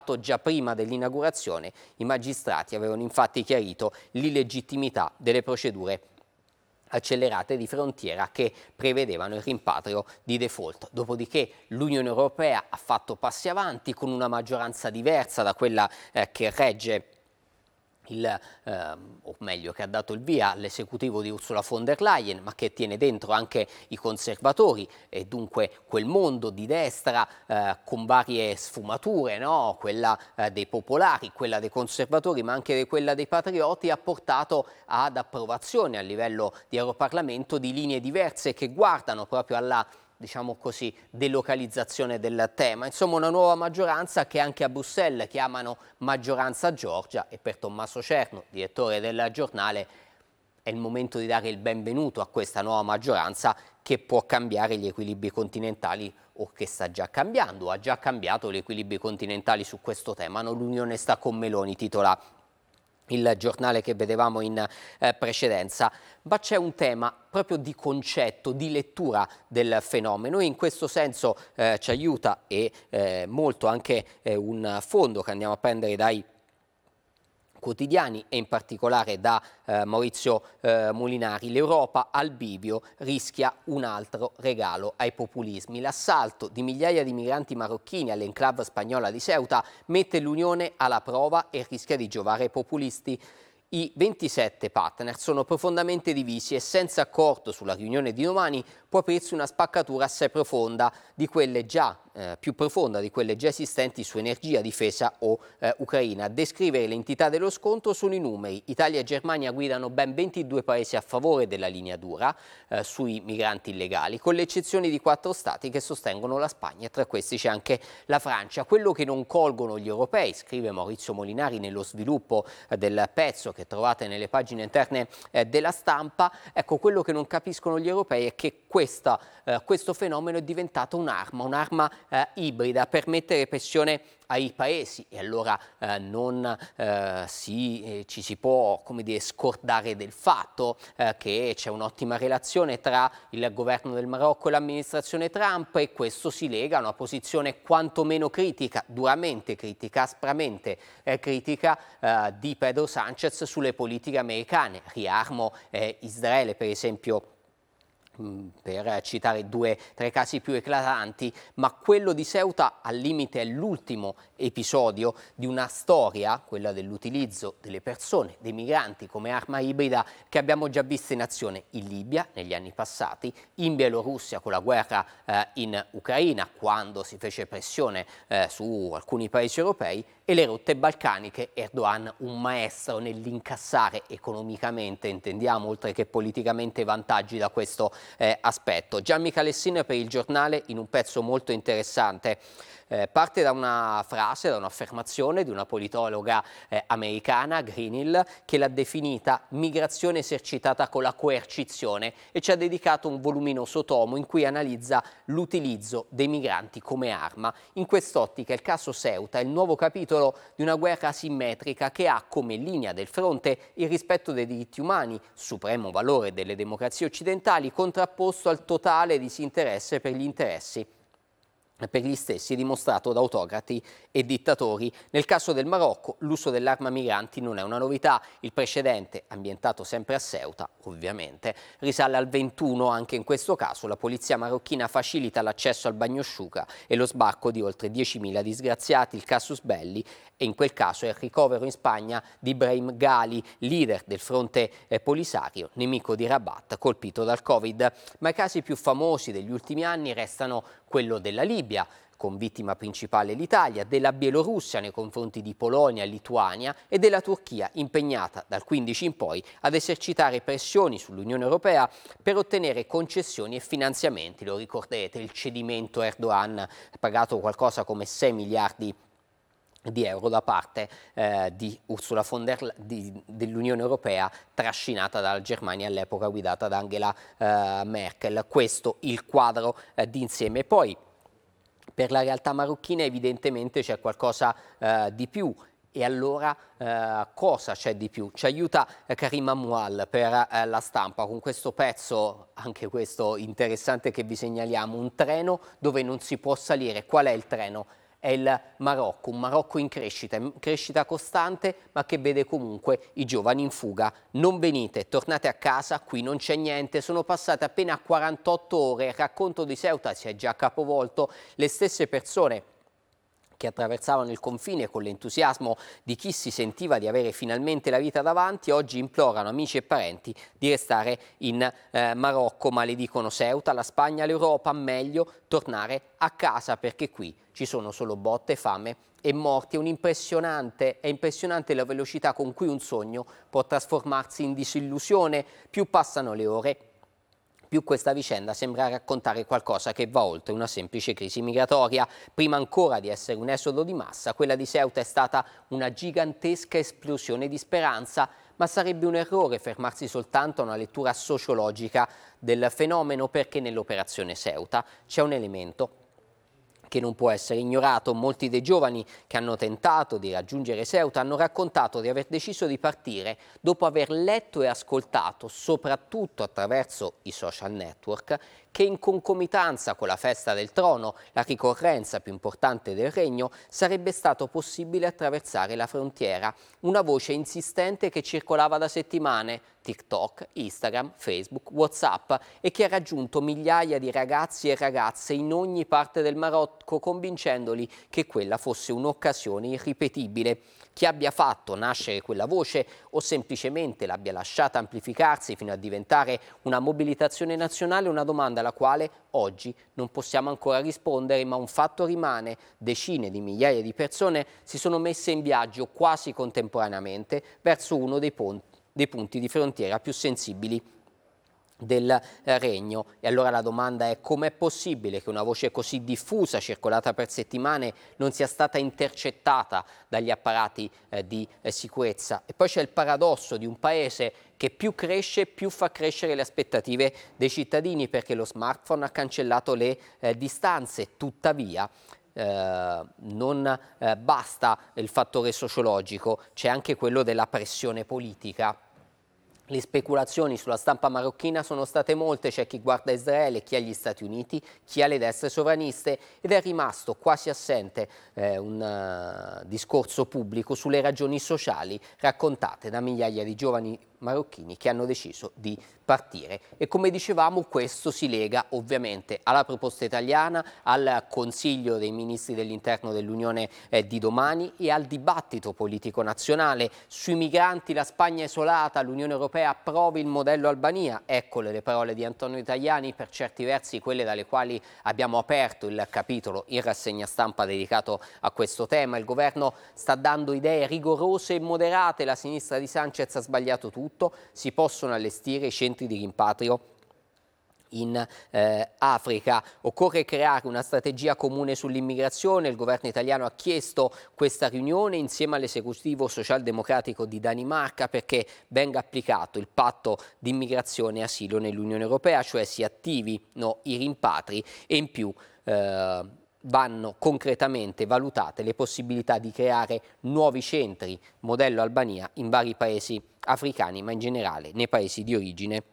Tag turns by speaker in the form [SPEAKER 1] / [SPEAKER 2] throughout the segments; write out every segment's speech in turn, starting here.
[SPEAKER 1] Già prima dell'inaugurazione i magistrati avevano infatti chiarito l'illegittimità delle procedure accelerate di frontiera che prevedevano il rimpatrio di default. Dopodiché l'Unione Europea ha fatto passi avanti con una maggioranza diversa da quella che regge o meglio che ha dato il via all'esecutivo di Ursula von der Leyen, ma che tiene dentro anche i conservatori e dunque quel mondo di destra con varie sfumature, no? Quella dei popolari, quella dei conservatori, ma anche quella dei patrioti, ha portato ad approvazione a livello di Europarlamento di linee diverse che guardano proprio alla, diciamo così, delocalizzazione del tema. Insomma, una nuova maggioranza che anche a Bruxelles chiamano maggioranza Giorgia, e per Tommaso Cerno, direttore del giornale, è il momento di dare il benvenuto a questa nuova maggioranza che può cambiare gli equilibri continentali, o che sta già cambiando, o ha già cambiato gli equilibri continentali su questo tema. No, l'Unione sta con Meloni, titola il giornale che vedevamo in precedenza, ma c'è un tema proprio di concetto, di lettura del fenomeno, e in questo senso ci aiuta molto anche un fondo che andiamo a prendere dai quotidiani e in particolare da Maurizio Molinari. L'Europa al bivio rischia un altro regalo ai populismi. L'assalto di migliaia di migranti marocchini all'enclave spagnola di Ceuta mette l'Unione alla prova e rischia di giovare ai populisti. I 27 partner sono profondamente divisi e senza accordo sulla riunione di domani può aprirsi una spaccatura assai profonda di quelle già più profonda di quelle già esistenti su energia, difesa o Ucraina. A descrivere l'entità dello scontro sono i numeri. Italia e Germania guidano ben 22 paesi a favore della linea dura sui migranti illegali, con le eccezioni di 4 stati che sostengono la Spagna. Tra questi c'è anche la Francia. Quello che non colgono gli europei, scrive Maurizio Molinari nello sviluppo del pezzo che trovate nelle pagine interne della Stampa, ecco, quello che non capiscono gli europei è che questo fenomeno è diventato un'arma ibrida per mettere pressione ai paesi, e allora ci si può, come dire, scordare del fatto che c'è un'ottima relazione tra il governo del Marocco e l'amministrazione Trump, e questo si lega a una posizione quantomeno critica, duramente critica, aspramente critica di Pedro Sánchez sulle politiche americane. Riarmo Israele, per esempio, per citare 2-3 casi più eclatanti, ma quello di Ceuta al limite è l'ultimo episodio di una storia, quella dell'utilizzo delle persone, dei migranti come arma ibrida, che abbiamo già visto in azione in Libia negli anni passati, in Bielorussia con la guerra in Ucraina, quando si fece pressione su alcuni paesi europei, e le rotte balcaniche. Erdogan, un maestro nell'incassare economicamente, intendiamo, oltre che politicamente, vantaggi da questo aspetto. Gianni Calessina per il giornale, in un pezzo molto interessante, parte da una frase, da un'affermazione di una politologa americana, Greenhill, che l'ha definita migrazione esercitata con la coercizione, e ci ha dedicato un voluminoso tomo in cui analizza l'utilizzo dei migranti come arma. In quest'ottica il caso Ceuta è il nuovo capitolo di una guerra asimmetrica che ha come linea del fronte il rispetto dei diritti umani, supremo valore delle democrazie occidentali, contrapposto al totale disinteresse per gli stessi dimostrato da autocrati e dittatori. Nel caso del Marocco l'uso dell'arma migranti non è una novità, il precedente, ambientato sempre a Ceuta ovviamente, risale al 21. Anche in questo caso la polizia marocchina facilita l'accesso al bagnosciuga e lo sbarco di oltre 10.000 disgraziati, il casus belli, e in quel caso è il ricovero in Spagna di Brahim Ghali, leader del fronte Polisario, nemico di Rabat, colpito dal Covid. Ma i casi più famosi degli ultimi anni restano quello della Libia, con vittima principale l'Italia, della Bielorussia nei confronti di Polonia e Lituania, e della Turchia, impegnata dal 15 in poi ad esercitare pressioni sull'Unione Europea per ottenere concessioni e finanziamenti. Lo ricorderete, il cedimento Erdogan ha pagato qualcosa come 6 miliardi di euro da parte di Ursula von der Leyen, dell'Unione Europea, trascinata dalla Germania all'epoca guidata da Angela Merkel. Questo il quadro d'insieme. Poi per la realtà marocchina evidentemente c'è qualcosa di più. E allora cosa c'è di più? Ci aiuta Karim Amoual per la Stampa con questo pezzo, anche questo interessante, che vi segnaliamo: un treno dove non si può salire. Qual è il treno? è il Marocco, un Marocco in crescita costante, ma che vede comunque i giovani in fuga. Non venite, tornate a casa, qui non c'è niente, sono passate appena 48 ore, il racconto di Ceuta si è già capovolto, le stesse persone che attraversavano il confine con l'entusiasmo di chi si sentiva di avere finalmente la vita davanti, oggi implorano amici e parenti di restare in Marocco, maledicono Ceuta, la Spagna, l'Europa, meglio tornare a casa perché qui ci sono solo botte, fame e morti. È impressionante la velocità con cui un sogno può trasformarsi in disillusione, più passano le ore, più questa vicenda sembra raccontare qualcosa che va oltre una semplice crisi migratoria. Prima ancora di essere un esodo di massa, quella di Ceuta è stata una gigantesca esplosione di speranza, ma sarebbe un errore fermarsi soltanto a una lettura sociologica del fenomeno, perché nell'operazione Ceuta c'è un elemento che non può essere ignorato. Molti dei giovani che hanno tentato di raggiungere Ceuta hanno raccontato di aver deciso di partire dopo aver letto e ascoltato, soprattutto attraverso i social network, che in concomitanza con la festa del trono, la ricorrenza più importante del regno, sarebbe stato possibile attraversare la frontiera. Una voce insistente che circolava da settimane, TikTok, Instagram, Facebook, WhatsApp, e che ha raggiunto migliaia di ragazzi e ragazze in ogni parte del Marocco, convincendoli che quella fosse un'occasione irripetibile. Chi abbia fatto nascere quella voce o semplicemente l'abbia lasciata amplificarsi fino a diventare una mobilitazione nazionale è una domanda alla quale oggi non possiamo ancora rispondere, ma un fatto rimane: decine di migliaia di persone si sono messe in viaggio quasi contemporaneamente verso uno dei punti di frontiera più sensibili del regno. E allora la domanda è: com'è possibile che una voce così diffusa, circolata per settimane, non sia stata intercettata dagli apparati di sicurezza? E poi c'è il paradosso di un paese che più cresce, più fa crescere le aspettative dei cittadini, perché lo smartphone ha cancellato le distanze. Tuttavia non basta il fattore sociologico, c'è anche quello della pressione politica. Le speculazioni sulla stampa marocchina sono state molte: c'è chi guarda Israele, chi ha gli Stati Uniti, chi ha le destre sovraniste, ed è rimasto quasi assente un discorso pubblico sulle ragioni sociali raccontate da migliaia di giovani marocchini che hanno deciso di partire. E come dicevamo, questo si lega ovviamente alla proposta italiana, al Consiglio dei Ministri dell'Interno dell'Unione di domani e al dibattito politico nazionale. Sui migranti la Spagna è isolata, l'Unione Europea approvi il modello Albania. Eccole le parole di Antonio Tajani, per certi versi quelle dalle quali abbiamo aperto il capitolo in rassegna stampa dedicato a questo tema. Il governo sta dando idee rigorose e moderate, la sinistra di Sanchez ha sbagliato tutto, si possono allestire i centri di rimpatrio in Africa. Occorre creare una strategia comune sull'immigrazione. Il governo italiano ha chiesto questa riunione insieme all'esecutivo socialdemocratico di Danimarca perché venga applicato il patto di immigrazione e asilo nell'Unione Europea, cioè si attivino i rimpatri e in più vanno concretamente valutate le possibilità di creare nuovi centri modello Albania in vari paesi africani, ma in generale nei paesi di origine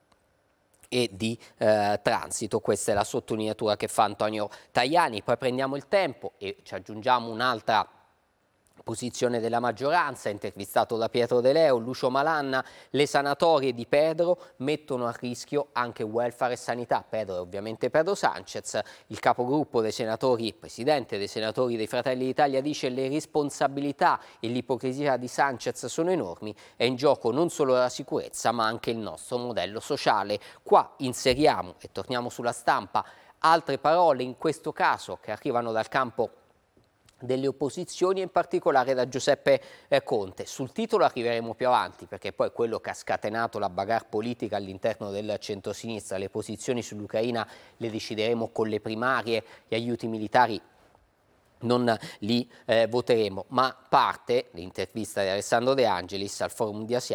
[SPEAKER 1] e di transito. Questa è la sottolineatura che fa Antonio Tajani. Poi prendiamo il tempo e ci aggiungiamo un'altra posizione della maggioranza, intervistato da Pietro De Leo, Lucio Malanna: le sanatorie di Pedro mettono a rischio anche welfare e sanità. Pedro è ovviamente Pedro Sanchez. Il capogruppo dei senatori, presidente dei senatori dei Fratelli d'Italia, dice: le responsabilità e l'ipocrisia di Sanchez sono enormi, è in gioco non solo la sicurezza ma anche il nostro modello sociale. Qua inseriamo, e torniamo sulla stampa, altre parole, in questo caso che arrivano dal campo delle opposizioni e in particolare da Giuseppe Conte. Sul titolo arriveremo più avanti, perché poi quello che ha scatenato la bagarre politica all'interno del centrosinistra. Le posizioni sull'Ucraina le decideremo con le primarie, gli aiuti militari non li voteremo, ma parte l'intervista di Alessandro De Angelis al forum di Asiago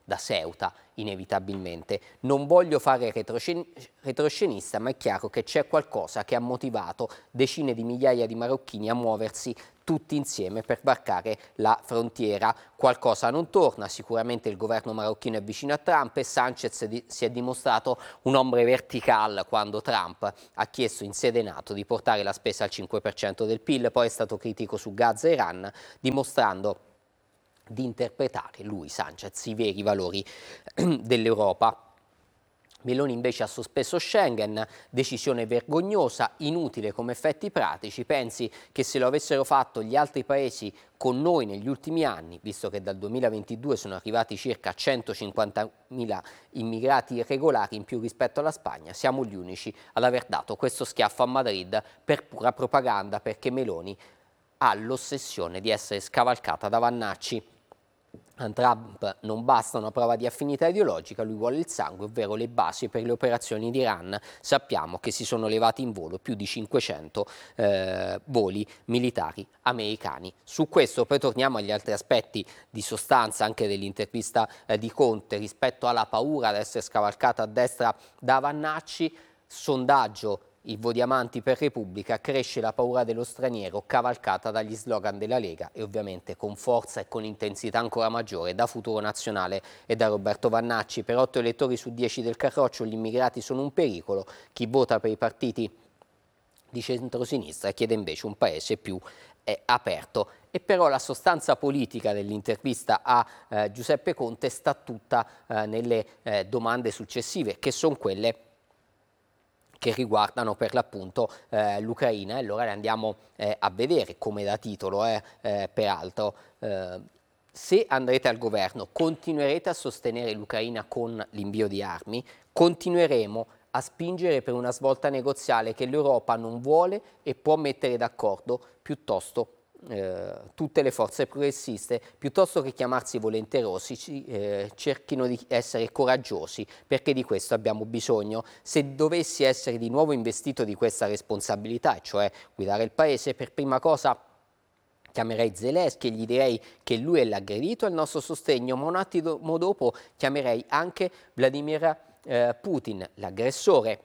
[SPEAKER 1] da Ceuta, inevitabilmente. Non voglio fare retroscenista, ma è chiaro che c'è qualcosa che ha motivato decine di migliaia di marocchini a muoversi tutti insieme per varcare la frontiera. Qualcosa non torna, sicuramente il governo marocchino è vicino a Trump e Sanchez si è dimostrato un hombre vertical quando Trump ha chiesto in sede NATO di portare la spesa al 5% del PIL, poi è stato critico su Gaza e Iran, dimostrando di interpretare lui, Sanchez, i veri valori dell'Europa. Meloni invece ha sospeso Schengen, decisione vergognosa, inutile come effetti pratici. Pensi che se lo avessero fatto gli altri paesi con noi negli ultimi anni, visto che dal 2022 sono arrivati circa 150.000 immigrati irregolari in più rispetto alla Spagna, siamo gli unici ad aver dato questo schiaffo a Madrid per pura propaganda, perché Meloni ha l'ossessione di essere scavalcata da Vannacci. A Trump non basta una prova di affinità ideologica, lui vuole il sangue, ovvero le basi per le operazioni di Iran. Sappiamo che si sono levati in volo più di 500 voli militari americani. Su questo poi torniamo agli altri aspetti di sostanza anche dell'intervista di Conte rispetto alla paura di essere scavalcata a destra da Vannacci. Sondaggio Ivo Diamanti per Repubblica: cresce la paura dello straniero cavalcata dagli slogan della Lega e ovviamente con forza e con intensità ancora maggiore da Futuro Nazionale e da Roberto Vannacci. Per 8 elettori su 10 del Carroccio gli immigrati sono un pericolo, chi vota per i partiti di centrosinistra chiede invece un paese più aperto. E però la sostanza politica dell'intervista a Giuseppe Conte sta tutta nelle domande successive, che sono quelle che riguardano per l'appunto l'Ucraina, e allora le andiamo a vedere come da titolo, peraltro. Se andrete al governo, continuerete a sostenere l'Ucraina con l'invio di armi, continueremo a spingere per una svolta negoziale che l'Europa non vuole e può mettere d'accordo piuttosto tutte le forze progressiste, piuttosto che chiamarsi volenterosi, cerchino di essere coraggiosi, perché di questo abbiamo bisogno. Se dovessi essere di nuovo investito di questa responsabilità, cioè guidare il paese, per prima cosa chiamerei Zelensky e gli direi che lui è l'aggredito al nostro sostegno, ma un attimo dopo chiamerei anche Vladimir Putin, l'aggressore,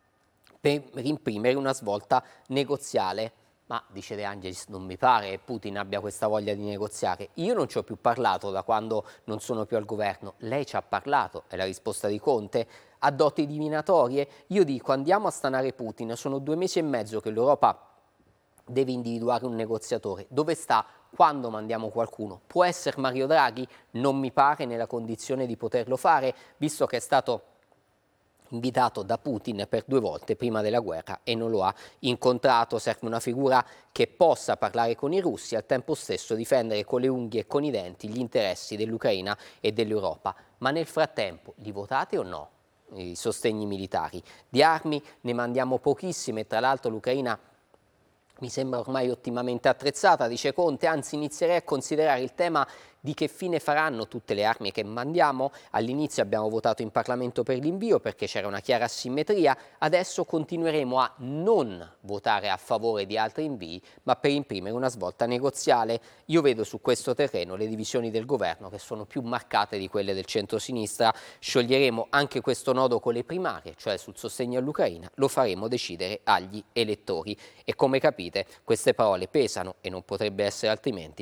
[SPEAKER 1] per imprimere una svolta negoziale. Ma, dice De Angelis, non mi pare che Putin abbia questa voglia di negoziare. Io non ci ho più parlato da quando non sono più al governo. Lei ci ha parlato, è la risposta di Conte. Ha doti divinatorie? Io dico, andiamo a stanare Putin. Sono 2 mesi e mezzo che l'Europa deve individuare un negoziatore. Dove sta? Quando mandiamo qualcuno? Può essere Mario Draghi? Non mi pare nella condizione di poterlo fare, visto che è stato invitato da Putin per 2 volte prima della guerra e non lo ha incontrato. Serve una figura che possa parlare con i russi e al tempo stesso difendere con le unghie e con i denti gli interessi dell'Ucraina e dell'Europa. Ma nel frattempo li votate o no i sostegni militari? Di armi ne mandiamo pochissime, tra l'altro l'Ucraina mi sembra ormai ottimamente attrezzata, dice Conte, anzi inizierei a considerare il tema di che fine faranno tutte le armi che mandiamo. All'inizio abbiamo votato in Parlamento per l'invio perché c'era una chiara asimmetria, adesso continueremo a non votare a favore di altri invii, ma per imprimere una svolta negoziale. Io vedo su questo terreno le divisioni del governo che sono più marcate di quelle del centro-sinistra. Scioglieremo anche questo nodo con le primarie, cioè sul sostegno all'Ucraina, lo faremo decidere agli elettori. E come capite, queste parole pesano e non potrebbe essere altrimenti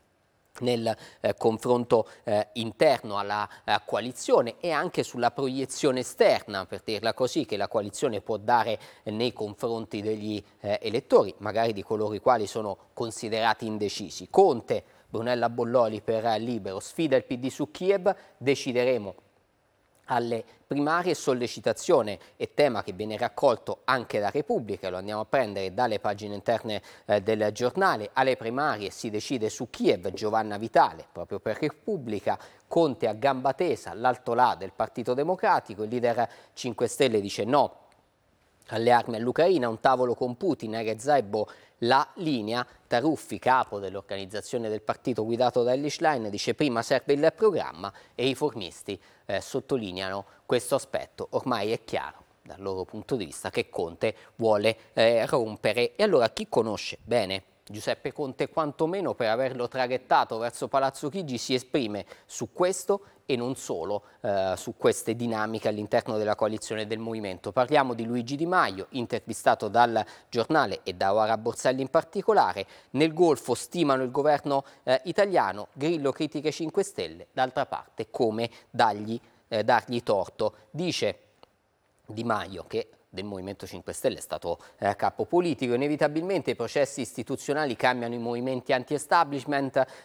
[SPEAKER 1] nel confronto interno alla coalizione e anche sulla proiezione esterna, per dirla così, che la coalizione può dare nei confronti degli elettori, magari di coloro i quali sono considerati indecisi. Conte, Brunella Bolloli per Libero, sfida il PD su Kiev, decideremo alle primarie. Sollecitazione e tema che viene raccolto anche da Repubblica, lo andiamo a prendere dalle pagine interne del giornale. Alle primarie si decide su Kiev, Giovanna Vitale, proprio per Repubblica. Conte a gamba tesa, all'alto là del Partito Democratico, il leader 5 Stelle dice no alle armi all'Ucraina, un tavolo con Putin, Rezaibo la linea. Taruffi, capo dell'organizzazione del partito guidato da Elly Schlein, dice prima serve il programma, e i riformisti sottolineano questo aspetto. Ormai è chiaro dal loro punto di vista che Conte vuole rompere. E allora chi conosce bene Giuseppe Conte quantomeno per averlo traghettato verso Palazzo Chigi si esprime su questo e non solo su queste dinamiche all'interno della coalizione del Movimento. Parliamo di Luigi Di Maio, intervistato dal giornale e da Ora Borselli in particolare. Nel Golfo stimano il governo italiano, Grillo critica i 5 Stelle, d'altra parte come dargli torto. Dice Di Maio che del Movimento 5 Stelle è stato capo politico. Inevitabilmente i processi istituzionali cambiano i movimenti anti-establishment,